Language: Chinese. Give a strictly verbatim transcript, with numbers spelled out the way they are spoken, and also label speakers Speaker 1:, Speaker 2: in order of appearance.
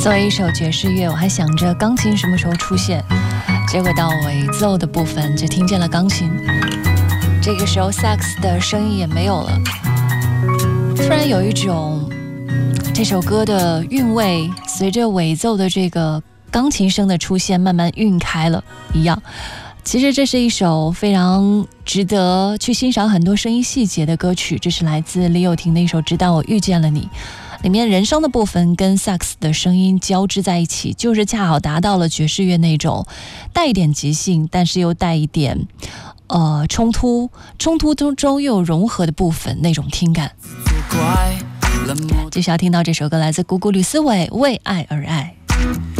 Speaker 1: 作为一首爵士乐，我还想着钢琴什么时候出现，结果到尾奏的部分就听见了钢琴，这个时候萨克斯的声音也没有了，突然有一种这首歌的韵味随着尾奏的这个钢琴声的出现慢慢晕开了一样。其实这是一首非常值得去欣赏很多声音细节的歌曲，这是来自李友廷的一首《直到我遇见了你》，里面人声的部分跟萨克斯的声音交织在一起，就是恰好达到了爵士乐那种带一点即兴但是又带一点呃冲突冲突中中又有融合的部分那种听感。接下来听到这首歌来自古古吕思伟《为爱而爱》。